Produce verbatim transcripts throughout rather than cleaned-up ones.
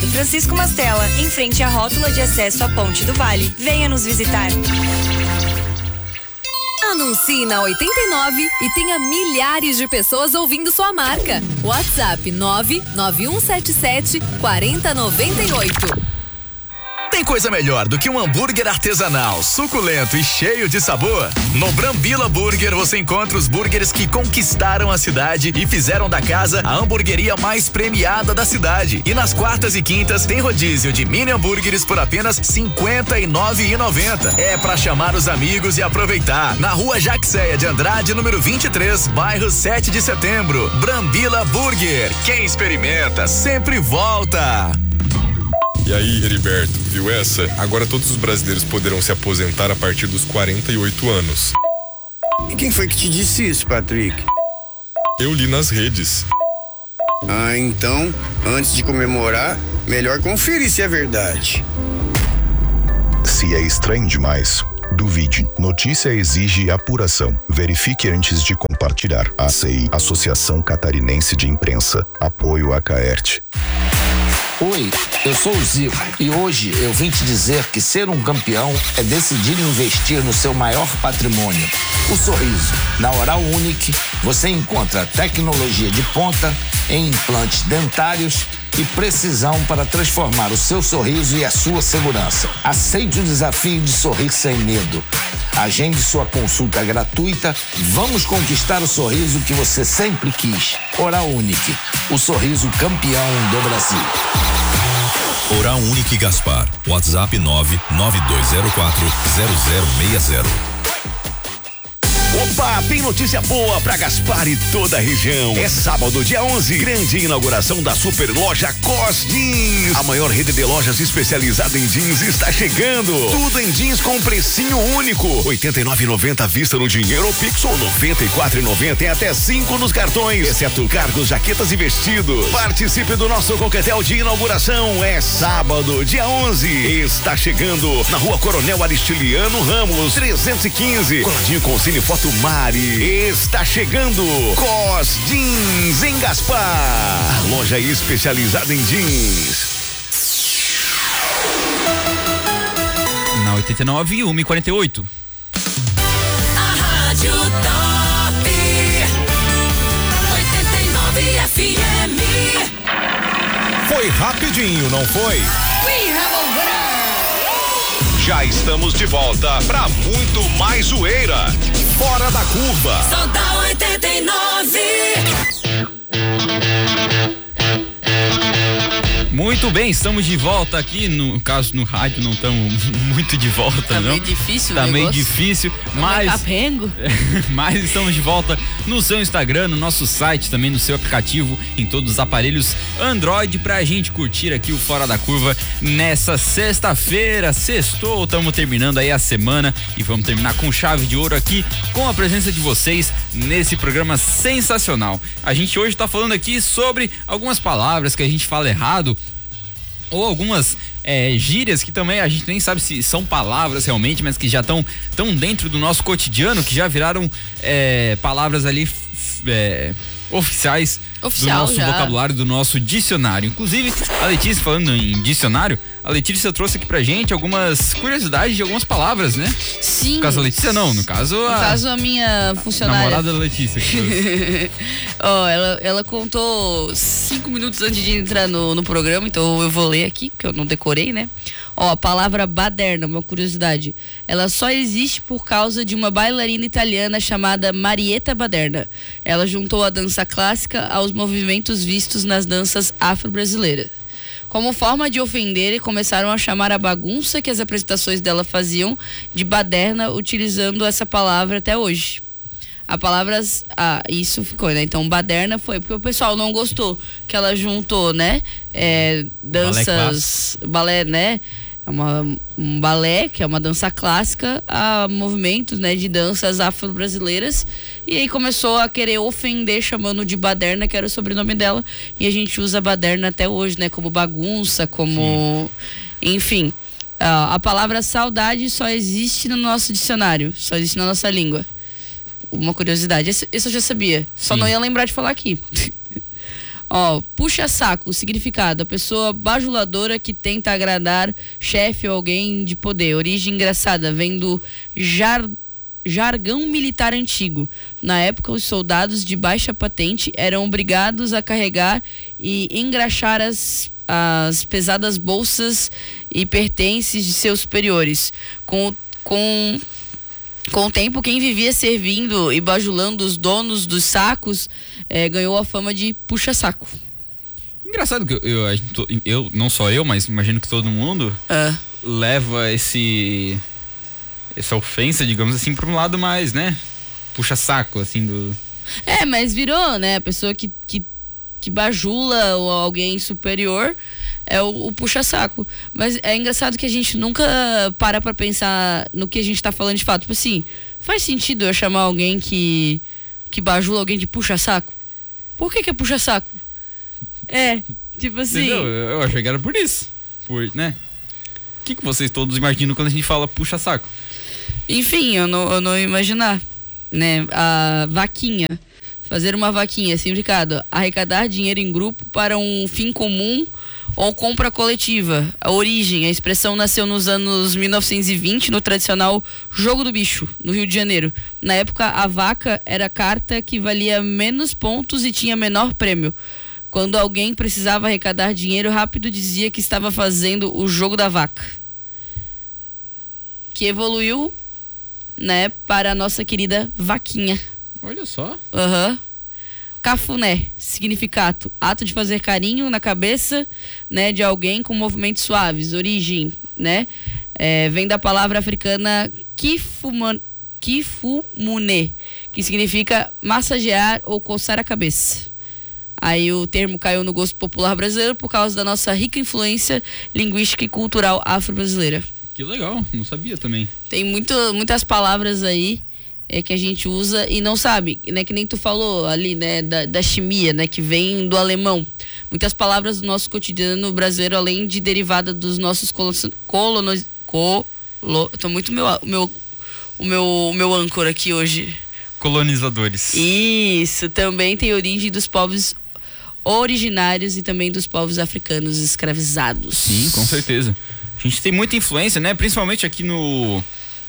Supermercado Francisco Mastella, em frente à rótula de acesso à Ponte do Vale. Venha nos visitar. Anuncie na oitenta e nove e tenha milhares de pessoas ouvindo sua marca. WhatsApp nove nove um sete sete quatro zero nove oito. Tem coisa melhor do que um hambúrguer artesanal, suculento e cheio de sabor? No Brambila Burger você encontra os burgers que conquistaram a cidade e fizeram da casa a hamburgueria mais premiada da cidade. E nas quartas e quintas tem rodízio de mini hambúrgueres por apenas cinquenta e nove reais e noventa centavos. É pra chamar os amigos e aproveitar. Na rua Jaxéia de Andrade, número vinte e três, bairro sete de setembro. Brambila Burger. Quem experimenta sempre volta. E aí, Heriberto, viu essa? Agora todos os brasileiros poderão se aposentar a partir dos quarenta e oito anos. E quem foi que te disse isso, Patrick? Eu li nas redes. Ah, então, antes de comemorar, melhor conferir se é verdade. Se é estranho demais, duvide. Notícia exige apuração. Verifique antes de compartilhar. A C I, Associação Catarinense de Imprensa. Apoio a Caert. Oi, eu sou o Zico e hoje eu vim te dizer que ser um campeão é decidir investir no seu maior patrimônio, o sorriso. Na Oral Unique você encontra tecnologia de ponta em implantes dentários e precisão para transformar o seu sorriso e a sua segurança. Aceite o desafio de sorrir sem medo. Agende sua consulta gratuita. Vamos conquistar o sorriso que você sempre quis. Oral Unique, o sorriso campeão do Brasil. Oral Unique Gaspar. WhatsApp nove nove dois zero quatro zero zero seis zero. Opa, tem notícia boa pra Gaspar e toda a região. É sábado, dia onze, grande inauguração da super loja Cos Jeans. A maior rede de lojas especializada em jeans está chegando. Tudo em jeans com precinho único. oitenta e nove reais e noventa centavos à vista no dinheiro ou Pix ou noventa e quatro reais e noventa centavos em até cinco nos cartões, exceto cargos, jaquetas e vestidos. Participe do nosso coquetel de inauguração. É sábado, dia onze. Está chegando na rua Coronel Aristiliano Ramos, trezentos e quinze. Coladinho com Cine Foto Mari. Está chegando Cos Jeans em Gaspar, a loja especializada em jeans. Na oitenta e nove, uma e quarenta e oito. A Rádio Top oitenta e nove F M. Foi rapidinho, não foi? We have a winner. Já estamos de volta para muito mais zoeira. Fora da curva. Só dá oitenta e nove. Muito bem, estamos de volta aqui, no caso no rádio não estamos muito de volta, tá não. Tá meio difícil, Tá o meio negócio. difícil, Tá mas capengo. mas estamos de volta no seu Instagram, no nosso site, também no seu aplicativo, em todos os aparelhos Android, pra gente curtir aqui o Fora da Curva nessa sexta-feira. Sextou, estamos terminando aí a semana e vamos terminar com chave de ouro aqui, com a presença de vocês nesse programa sensacional. A gente hoje tá falando aqui sobre algumas palavras que a gente fala errado, ou algumas é, gírias que também a gente nem sabe se são palavras realmente, mas que já estão tão dentro do nosso cotidiano, que já viraram é, palavras ali é, oficiais Oficial, do nosso já. vocabulário, do nosso dicionário. Inclusive, a Letícia, falando em dicionário, a Letícia trouxe aqui pra gente algumas curiosidades de algumas palavras, né? Sim. No caso da Letícia, não. No caso, No a caso, a minha funcionária. namorada da Letícia. Ó, oh, ela, ela contou cinco minutos antes de entrar no, no programa, então eu vou ler aqui, porque eu não decorei, né? Ó, a palavra baderna, uma curiosidade. Ela só existe por causa de uma bailarina italiana chamada Marietta Baderna. Ela juntou a dança clássica aos movimentos vistos nas danças afro-brasileiras. Como forma de ofender, começaram a chamar a bagunça que as apresentações dela faziam de baderna, utilizando essa palavra até hoje. A palavra, ah, isso ficou, né? Então, baderna foi porque o pessoal não gostou que ela juntou, né? É, danças, balé, né? É uma, um balé, que é uma dança clássica, a movimentos, né, de danças afro-brasileiras. E aí começou a querer ofender, chamando de baderna, que era o sobrenome dela. E a gente usa baderna até hoje, né? Como bagunça, como... Sim. Enfim. A, a palavra saudade só existe no nosso dicionário, só existe na nossa língua. Uma curiosidade, isso eu já sabia. Só Sim. não ia lembrar de falar aqui. Ó, puxa saco, significado, a pessoa bajuladora que tenta agradar chefe ou alguém de poder. Origem engraçada, vem do jar, jargão militar antigo. Na época, os soldados de baixa patente eram obrigados a carregar e engraxar as, as pesadas bolsas e pertences de seus superiores. Com, com, com o tempo, quem vivia servindo e bajulando os donos dos sacos É, ganhou a fama de puxa-saco. Engraçado que eu, eu, eu, não só eu, mas imagino que todo mundo é. leva esse essa ofensa, digamos assim, para um lado mais, né? Puxa-saco, assim, do... É, mas virou, né? A pessoa que, que, que bajula ou alguém superior é o, o puxa-saco. Mas é engraçado que a gente nunca para pra pensar no que a gente tá falando de fato. Tipo assim, faz sentido eu chamar alguém que, que bajula alguém de puxa-saco? Por que que é puxa-saco? É, tipo assim... Entendeu? Eu achei que era por isso. Por, né? O que que vocês todos imaginam quando a gente fala puxa-saco? Enfim, eu não, eu não ia imaginar, né? A vaquinha. Fazer uma vaquinha, significado, arrecadar dinheiro em grupo para um fim comum ou compra coletiva. A origem, a expressão nasceu nos anos mil novecentos e vinte no tradicional Jogo do Bicho, no Rio de Janeiro. Na época, a vaca era a carta que valia menos pontos e tinha menor prêmio. Quando alguém precisava arrecadar dinheiro rápido, dizia que estava fazendo o jogo da vaca. Que evoluiu, né, para a nossa querida vaquinha. Olha só. Aham. Uhum. Cafuné, significado, ato de fazer carinho na cabeça, né, de alguém com movimentos suaves. Origem, né, é, vem da palavra africana kifuman, kifumune, que significa massagear ou coçar a cabeça. Aí o termo caiu no gosto popular brasileiro por causa da nossa rica influência linguística e cultural afro-brasileira. Que legal, não sabia também. Tem muito, muitas palavras aí é, que a gente usa e não sabe, né? Que nem tu falou ali, né? Da, da chimia, né? Que vem do alemão. Muitas palavras do nosso cotidiano brasileiro, além de derivada dos nossos colonos... colonos, colo, tô muito meu, meu, o meu, o meu âncora aqui hoje. Colonizadores. Isso, também tem origem dos povos originários e também dos povos africanos escravizados. Sim, com certeza. A gente tem muita influência, né? Principalmente aqui no...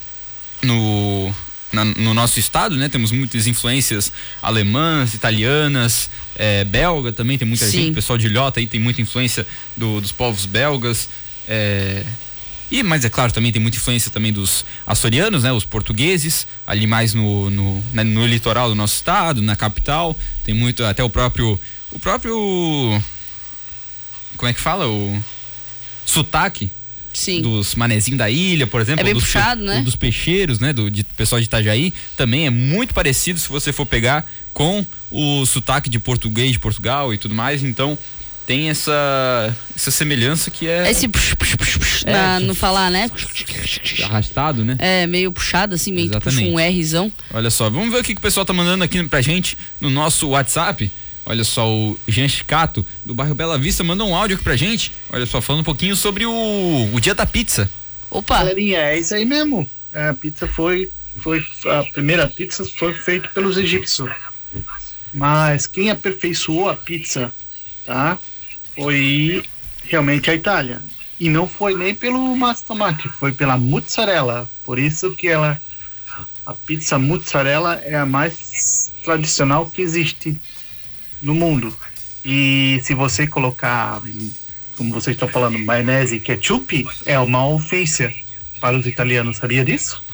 no Na, no nosso estado, né? Temos muitas influências alemãs, italianas, é, belga também, tem muita Sim. gente, o pessoal de Ilhota aí tem muita influência do, dos povos belgas, é, e, mas é claro, também tem muita influência também dos açorianos, né? Os portugueses, ali mais no, no, né? no litoral do nosso estado, na capital, tem muito, até o próprio, o próprio, como é que fala? O sotaque. Sim. Dos manezinhos da ilha, por exemplo. É bem dos, puxado, né? Dos peixeiros, né? Do de, pessoal de Itajaí, também é muito parecido se você for pegar com o sotaque de português de Portugal e tudo mais, então tem essa essa semelhança que é... Esse pux, pux, pux, pux, é, na, no falar, né? Arrastado, né? É, meio puxado assim, meio puxa um Rzão. Olha só, vamos ver o que, que o pessoal tá mandando aqui pra gente no nosso WhatsApp. Olha só, o Jean Chicato, do bairro Bela Vista, mandou um áudio aqui pra gente. Olha só, falando um pouquinho sobre o, o dia da pizza. Opa! Galerinha, é isso aí mesmo. A pizza foi, foi... A primeira pizza foi feita pelos egípcios. Mas quem aperfeiçoou a pizza, tá? Foi realmente a Itália. E não foi nem pelo massa tomate, foi pela mozzarella. Por isso que ela... A pizza mozzarella é a mais tradicional que existe no mundo. E se você colocar, como vocês estão falando, maionese e ketchup, é uma ofensa para os italianos, sabia disso?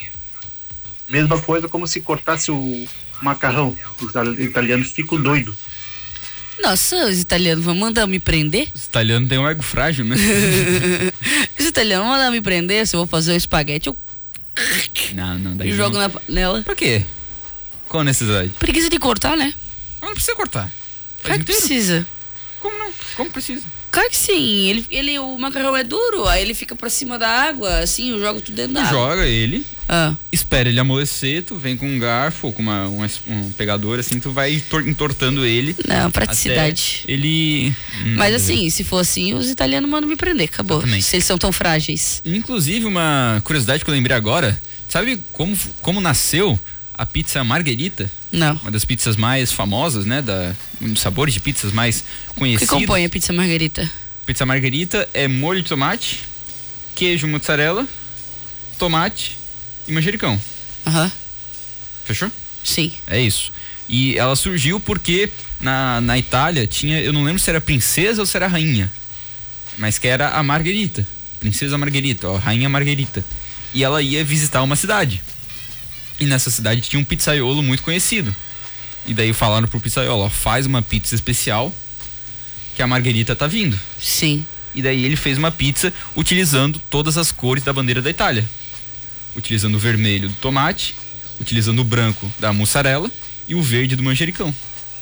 Mesma coisa como se cortasse o macarrão, os italianos ficam doidos. Nossa, os italianos vão mandar me prender? Os italianos têm um ego frágil, né? Os italianos vão mandar me prender, se eu vou fazer o espaguete, eu não, não, daí e jogo na panela. Pra quê? Qual a necessidade? Preguiça de cortar, né? Mas não precisa cortar. Claro que precisa. Como não? Como precisa? Claro que sim. Ele, ele, o macarrão é duro, aí ele fica pra cima da água, assim, eu jogo tudo dentro da água. Joga ele, ah. espera ele amolecer, tu vem com um garfo ou com uma, um, um pegador, assim, tu vai entortando ele. Não, praticidade. Ele... Mas assim, se for assim, os italianos mandam me prender, acabou. Exatamente. Se eles são tão frágeis. Inclusive, uma curiosidade que eu lembrei agora, sabe como, como nasceu a pizza margherita? Não. Uma das pizzas mais famosas, né? Da, um dos sabores de pizzas mais O que conhecidos. compõe a pizza margarita? Pizza margherita é molho de tomate, queijo mozzarella, tomate e manjericão. Aham. Uhum. Fechou? Sim. É isso. E ela surgiu porque na, na Itália tinha, eu não lembro se era princesa ou se era rainha, mas que era a Margherita. Princesa Margherita, ó, Rainha Margherita. E ela ia visitar uma cidade. E nessa cidade tinha um pizzaiolo muito conhecido. E daí falaram pro pizzaiolo, ó, faz uma pizza especial que a Margherita tá vindo. Sim. E daí ele fez uma pizza utilizando todas as cores da bandeira da Itália. Utilizando o vermelho do tomate, utilizando o branco da mussarela e o verde do manjericão.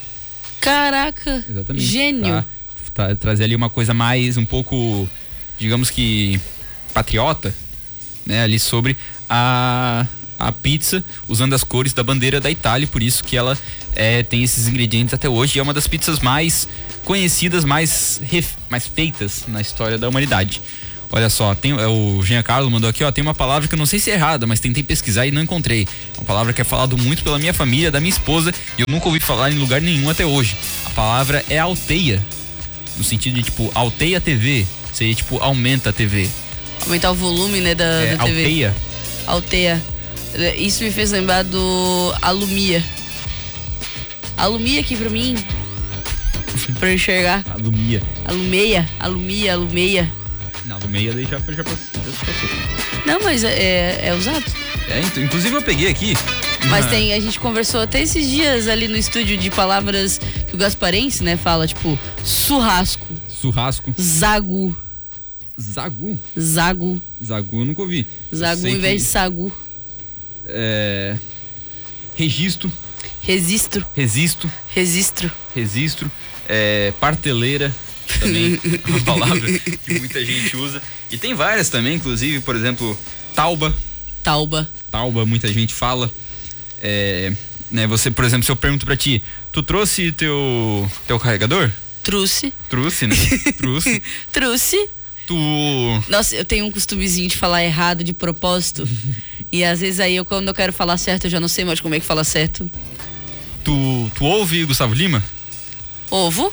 Caraca. Exatamente. Gênio. Tá, tá, trazer ali uma coisa mais um pouco, digamos que patriota, né, ali sobre a a pizza, usando as cores da bandeira da Itália, por isso que ela é, tem esses ingredientes até hoje, e é uma das pizzas mais conhecidas, mais, ref, mais feitas na história da humanidade. Olha só, tem, o Giancarlo mandou aqui, ó, tem uma palavra que eu não sei se é errada, mas tentei pesquisar e não encontrei. Uma palavra que é falado muito pela minha família, da minha esposa, e eu nunca ouvi falar em lugar nenhum até hoje. A palavra é alteia, no sentido de tipo, alteia a T V, seria tipo, aumenta a T V. Aumentar o volume, né, da, é, da T V. Alteia. Alteia. Isso me fez lembrar do Alumia. Alumia aqui pra mim, pra eu enxergar. Alumia. Alumeia, alumia, alumeia. Não, alumeia daí já, já, passou, já passou. Não, mas é, é usado. É, inclusive eu peguei aqui. Mas uma... tem, a gente conversou até esses dias ali no estúdio de palavras que o Gasparense, né, fala, tipo, churrasco. Churrasco. Zagu. Zagu? Zagu. Zagu eu nunca ouvi. Zagu em vez que... de sagu. É... Registro. Registro. Resisto. Registro. Registro. É... Parteleira. Também é uma palavra que muita gente usa. E tem várias também, inclusive, por exemplo, tauba. Tauba. Tauba, muita gente fala. É... Né, você, por exemplo, se eu pergunto pra ti, tu trouxe teu, teu carregador? Trouxe. Trouxe, né? Trouxe. Trouxe. Tu... Nossa, eu tenho um costumezinho de falar errado de propósito. E às vezes aí, eu, quando eu quero falar certo, eu já não sei mais como é que fala certo. Tu, tu ouve Gustavo Lima? Ovo.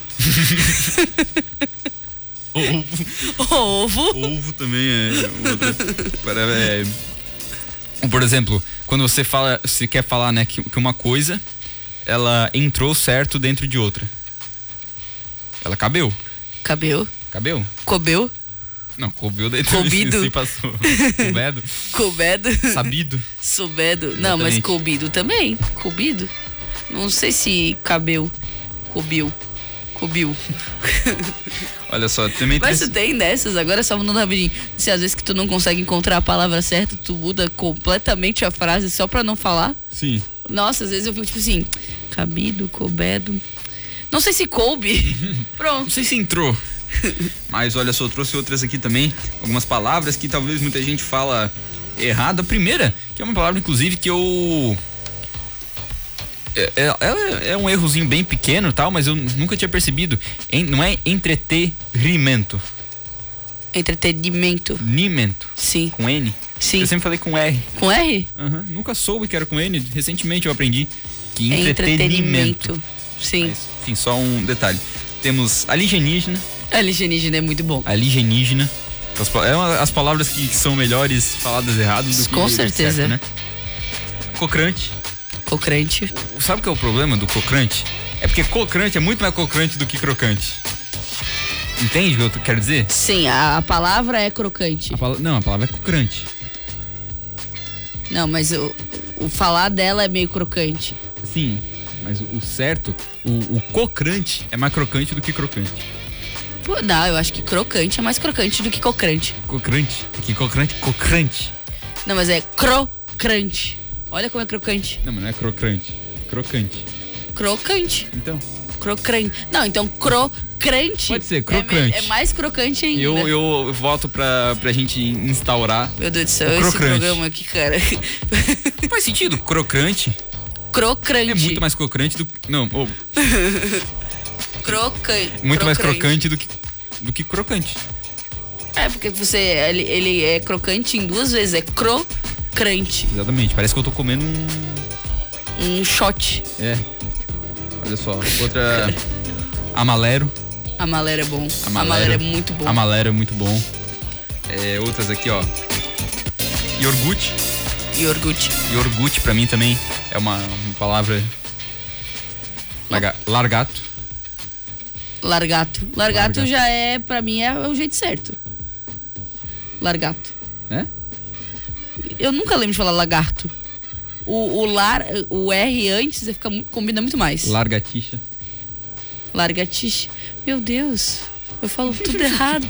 Ovo. Ovo. Ovo também é outra. Para, é... Por exemplo, quando você fala, você quer falar, né, que, que uma coisa, ela entrou certo dentro de outra. Ela cabeu. Cabeu. Cabeu? Cobeu. Não, coubeu daí Cobido. se passou. Coubedo. Coubedo. Sabido. Soubedo. Não, mas coubido também. Coubido. Não sei se cabeu. Cobiu. Cobiu. Olha só, também mas tem... tu tem dessas, agora só mudando rapidinho. Se às vezes que tu não consegue encontrar a palavra certa, tu muda completamente a frase só pra não falar. Sim. Nossa, às vezes eu fico tipo assim, cabido, coubedo. Não sei se coube. Pronto. Não sei se entrou. Mas olha só, eu trouxe outras aqui também. Algumas palavras que talvez muita gente fala errado. A primeira, que é uma palavra inclusive que eu... É, é, é um errozinho bem pequeno, tal, mas eu nunca tinha percebido. En, não é entretenimento. Entretenimento. Nimento. Sim. Com N. Sim. Eu sempre falei com R. Com R? Uhum. Nunca soube que era com N. Recentemente eu aprendi que é entretenimento. entretenimento. Sim. Mas, enfim, só um detalhe. Temos alienígena. Alienígena é muito bom. Alienígena. As, é uma, as palavras que, que são melhores faladas erradas do que com certeza. Certo, né? Cocrante. Cocrante. Sabe o que é o problema do cocrante? É porque cocrante é muito mais cocrante do que crocante. Entende o que eu quero dizer? Sim, a, a palavra é crocante. A pala- não, a palavra é cocrante. Não, mas o, o falar dela é meio crocante. Sim, mas o, o certo, o, o cocrante é mais crocante do que crocante. Pô, não, eu acho que crocante é mais crocante do que cocrante. Cocrante? Que cocrante? Cocrante. Não, mas é crocante. Olha como é crocante. Não, mas não é crocante. Crocante. Crocante. Então. Crocante. Não, então crocante. Pode ser, crocante. É, é mais crocante ainda. Eu, eu volto pra, pra gente instaurar. Meu Deus do céu, esse programa aqui, cara. Faz sentido, crocante. Crocante. É muito mais crocante do que. Não, oh. Crocante. Muito crocante. mais crocante do que, do que crocante. É, porque você. Ele, ele é crocante em duas vezes, é crocante. Exatamente, parece que eu tô comendo um. Um shot. É. Olha só, outra. Amalero. Amalero é bom. Amalero, Amalero é muito bom. Amalero é muito bom. É, outras aqui, ó. Iogurte. Iogurte. Iogurte pra mim também é uma, uma palavra. Larga, largato. Largato. Largato já é, pra mim, é o jeito certo. Largato. É? Eu nunca lembro de falar lagarto. O, o, lar, o R antes fica, combina muito mais. Largatixa. Largatixa. Meu Deus, eu falo tudo errado.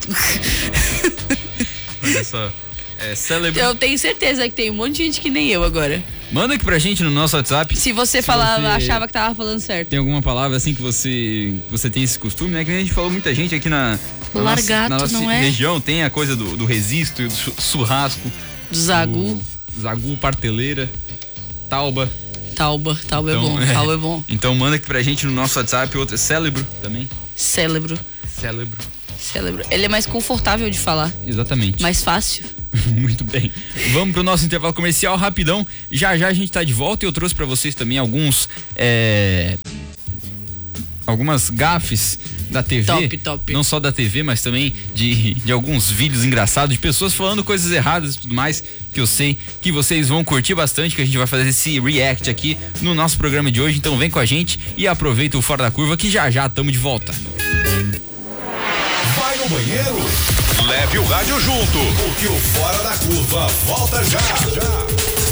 Olha só. É célebre. Eu tenho certeza que tem um monte de gente que nem eu agora. Manda aqui pra gente no nosso WhatsApp. Se você falava, você achava que tava falando certo. Tem alguma palavra assim que você você tem esse costume, né? Que a gente falou muita gente aqui na, na Largato, nossa, na nossa não é? região. Tem a coisa do, do resisto, do churrasco. Do zagu. Do zagu, parteleira, tauba. Tauba, tauba então, é bom, é. Tauba é bom. Então manda aqui pra gente no nosso WhatsApp. Outra, cérebro também. Cérebro. Cérebro. Cérebro. Ele é mais confortável de falar. Exatamente. Mais fácil. Muito bem. Vamos pro nosso intervalo comercial rapidão. Já já a gente tá de volta e eu trouxe pra vocês também alguns é, algumas gafes da T V. Top, top. Não só da T V, mas também de, de alguns vídeos engraçados de pessoas falando coisas erradas e tudo mais, que eu sei que vocês vão curtir bastante, que a gente vai fazer esse react aqui no nosso programa de hoje. Então vem com a gente e aproveita o Fora da Curva, que já já estamos de volta. Vai no banheiro? Leve o rádio junto, porque o Fora da Curva volta já. já.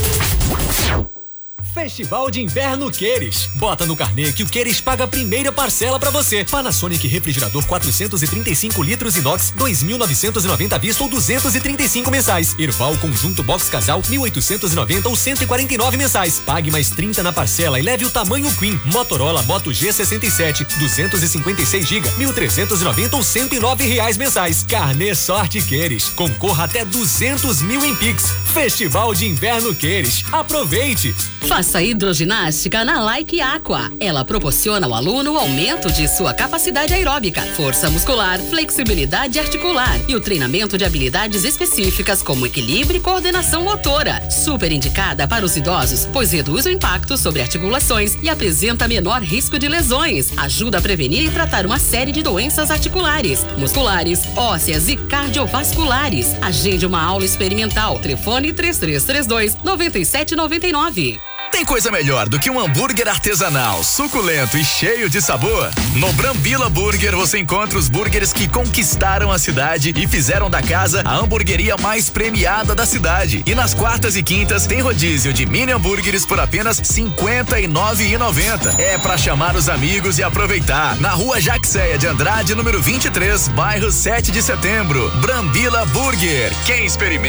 Festival de Inverno Queires. Bota no carnê que o Queires paga a primeira parcela pra você. Panasonic refrigerador quatrocentos e trinta e cinco litros inox, dois mil novecentos e noventa à vista ou duzentos e trinta e cinco mensais. Erval conjunto box casal, mil oitocentos e noventa ou cento e quarenta e nove mensais. Pague mais trinta na parcela e leve o tamanho Queen. Motorola Moto G sessenta e sete, duzentos e cinquenta e seis gigas, mil trezentos e noventa ou cento e nove reais mensais. Carnê Sorte Queires. Concorra até duzentos mil em Pix. Festival de Inverno Queires. Aproveite! Faça hidroginástica na Like Aqua. Ela proporciona ao aluno o aumento de sua capacidade aeróbica, força muscular, flexibilidade articular e o treinamento de habilidades específicas como equilíbrio e coordenação motora. Super indicada para os idosos, pois reduz o impacto sobre articulações e apresenta menor risco de lesões. Ajuda a prevenir e tratar uma série de doenças articulares, musculares, ósseas e cardiovasculares. Agende uma aula experimental. Telefone três três três dois, nove sete nove nove. Tem coisa melhor do que um hambúrguer artesanal, suculento e cheio de sabor? No Brambila Burger você encontra os burgers que conquistaram a cidade e fizeram da casa a hamburgueria mais premiada da cidade. E nas quartas e quintas tem rodízio de mini hambúrgueres por apenas cinquenta e nove reais e noventa centavos. É pra chamar os amigos e aproveitar. Na rua Jaxéia de Andrade, número vinte e três, bairro sete de setembro. Brambila Burger. Quem experimenta